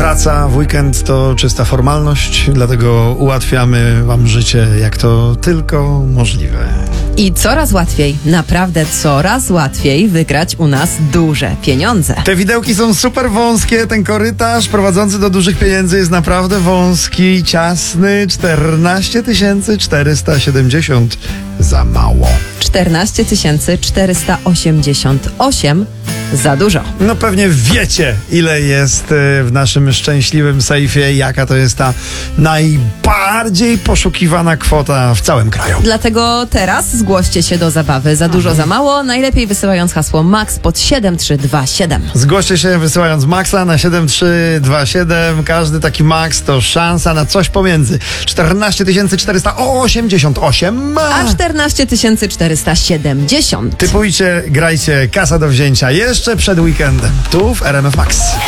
Praca w weekend to czysta formalność, dlatego ułatwiamy wam życie jak to tylko możliwe. I coraz łatwiej, naprawdę coraz łatwiej wygrać u nas duże pieniądze. Te widełki są super wąskie, ten korytarz prowadzący do dużych pieniędzy jest naprawdę wąski, ciasny, 14 470 za mało. 14 488 za dużo. No pewnie wiecie, ile jest w naszym szczęśliwym sejfie, jaka to jest ta najbardziej poszukiwana kwota w całym kraju. Dlatego teraz zgłoście się do zabawy. Za dużo, za mało, najlepiej wysyłając hasło MAX pod 7327. Zgłoście się wysyłając Maxa na 7327. Każdy taki Max to szansa na coś pomiędzy 14 488 A 14 470. Typujcie, grajcie, kasa do wzięcia jeszcze przed weekendem. Tu w RMF Max.